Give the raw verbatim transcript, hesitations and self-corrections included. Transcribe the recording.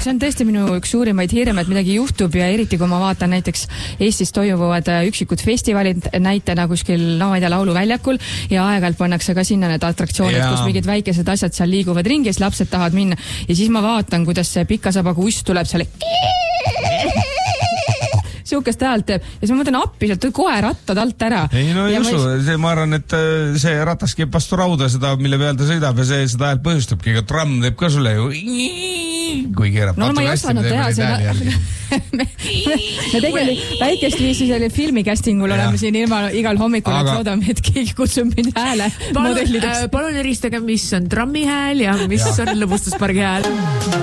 see on tõesti minu üks suurimaid hirme, et midagi juhtub ja eriti kui ma vaatan näiteks Eestis toimuvad üksikud festivalid näitena kuskil, no ma ei tea, lauluväljakul ja aeg-ajalt pannakse ka sinna need atraktsioonid, Jaa. kus mingid väikesed asjad seal liiguvad ringi ja siis lapsed tahavad minna ja siis ma vaatan, kuidas see pikasabaga uss tuleb selle siukest häält teeb ja siis ma mõtlen appi, sealt kohe rattad alt ära. Ei no ei ja usu, ma, see, ma arvan, et see ratas keeb vastu rauda seda, mille peal ta sõidab ja see seda häält põhjustabki, aga tramm teeb ka sulle ju kui keerab. No ma ei osanud teha seda. me, me tegelikult väikest viisi selle filmi castingul ja. Oleme siin ilma igal hommikul, aga... et loodame, et keegi kutsub mind hääle palun, äh, palun eristage, mis on trammi hääl ja mis ja. On lõbustuspargi hääl.